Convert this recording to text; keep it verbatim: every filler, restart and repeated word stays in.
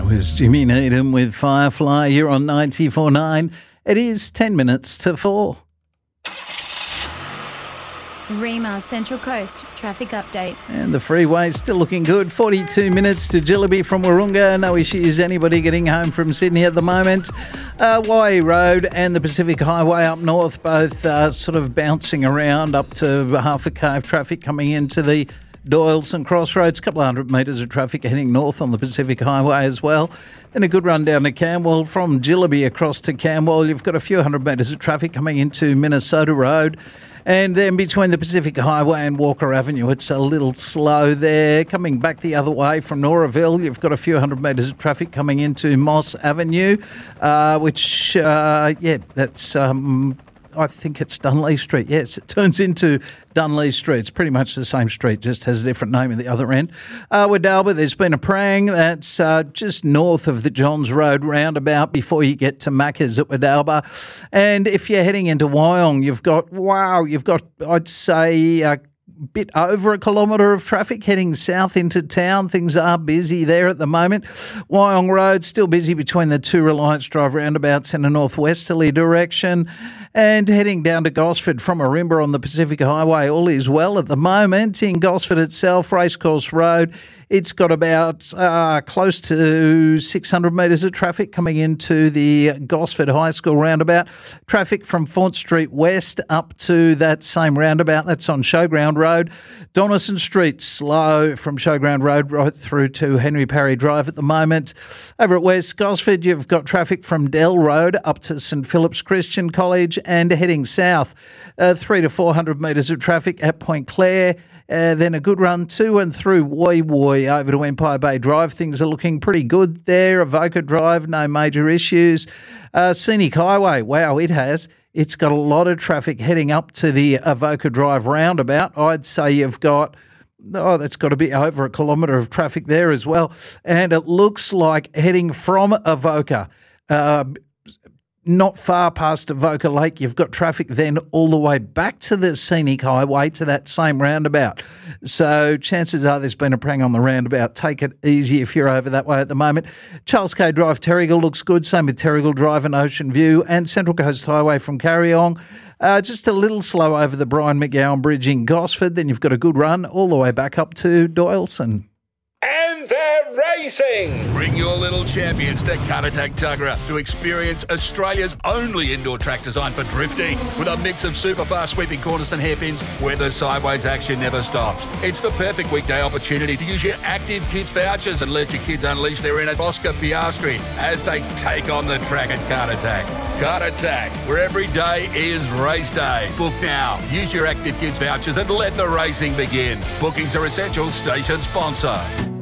was Jimmy Needham with Firefly here on ninety-four point nine. It is ten minutes to four. Rima Central Coast traffic update. And the freeway is still looking good. forty-two minutes to Jillaby from Wahroonga. No issues anybody getting home from Sydney at the moment. Uh, Waihi Road and the Pacific Highway up north, both uh, sort of bouncing around up to half a cave. Traffic coming into the Doyleson Crossroads, a couple of hundred metres of traffic heading north on the Pacific Highway as well. And a good run down to Camwell. From Jillaby across to Camwell, you've got a few hundred metres of traffic coming into Minnesota Road. And then between the Pacific Highway and Walker Avenue, it's a little slow there. Coming back the other way from Noraville, you've got a few hundred metres of traffic coming into Moss Avenue, uh, which, uh, yeah, that's... Um, I think it's Dunley Street. Yes, it turns into Dunley Street. It's pretty much the same street, just has a different name at the other end. Uh, Wadalba, there's been a prang. That's uh, just north of the Johns Road roundabout before you get to Macca's at Wadalba. And if you're heading into Wyong, you've got, wow, you've got, I'd say, a bit over a kilometre of traffic heading south into town. Things are busy there at the moment. Wyong Road still busy between the two Reliance Drive roundabouts in a northwesterly direction. And heading down to Gosford from Ourimbah on the Pacific Highway, all is well at the moment. In Gosford itself, Racecourse Road, it's got about uh, close to six hundred metres of traffic coming into the Gosford High School roundabout. Traffic from Font Street West up to that same roundabout, that's on Showground Road. Donaldson Street, slow from Showground Road right through to Henry Parry Drive at the moment. Over at West Gosford, you've got traffic from Dell Road up to St Philip's Christian College and heading south, uh, three to four hundred metres of traffic at Point Clare. Uh, then a good run to and through Woy Woy over to Empire Bay Drive. Things are looking pretty good there. Avoca Drive, no major issues. Uh, Scenic Highway, wow, it has. It's got a lot of traffic heading up to the Avoca Drive roundabout. I'd say you've got, oh, that's got to be over a kilometre of traffic there as well. And it looks like heading from Avoca, uh, not far past Avoca Lake, you've got traffic then all the way back to the Scenic Highway to that same roundabout. So chances are there's been a prang on the roundabout. Take it easy if you're over that way at the moment. Charles K Drive, Terrigal looks good. Same with Terrigal Drive and Ocean View. And Central Coast Highway from Carryong. Uh, just a little slow over the Brian McGowan Bridge in Gosford. Then you've got a good run all the way back up to Doyleson. And they're racing! Bring your little champions to Caratak Tuggerah to experience Australia's only indoor track designed for drifting. With a mix of super fast sweeping corners and hairpins where the sideways action never stops. It's the perfect weekday opportunity to use your Active Kids vouchers and let your kids unleash their inner Oscar Piastri as they take on the track at Caratak. Caratak, where every day is race day. Book now. Use your Active Kids vouchers and let the racing begin. Bookings are essential. Station sponsor.